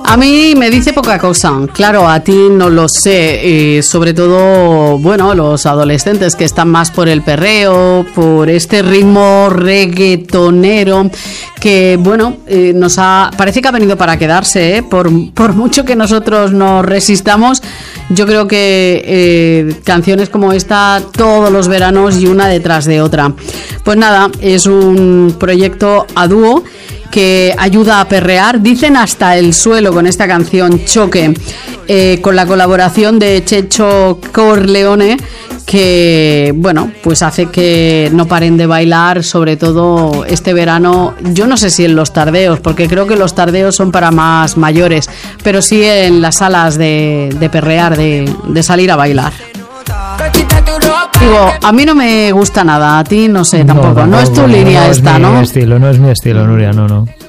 A mí me dice poca cosa, claro, a ti no lo sé, sobre todo, bueno, los adolescentes que están más por el perreo, por este ritmo reggaetonero que, bueno, parece que ha venido para quedarse, por mucho que nosotros nos resistamos. Yo creo que canciones como esta todos los veranos y una detrás de otra. Pues nada, es un proyecto a dúo que ayuda a perrear, dicen hasta el suelo con esta canción Choque, con la colaboración de Checho Corleone, que bueno, pues hace que no paren de bailar, sobre todo este verano. Yo no sé si en los tardeos, porque creo que los tardeos son para más mayores, pero sí en las salas de perrear, de salir a bailar. Digo, a mí no me gusta nada, a ti no sé tampoco. No es tu línea esta, ¿no? No es mi estilo, Nuria, no.